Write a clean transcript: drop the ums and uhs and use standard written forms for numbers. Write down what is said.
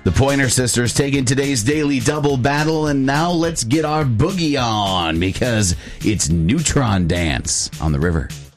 The Pointer Sisters taking today's daily double battle, and now let's get our boogie on because it's Neutron Dance on the river.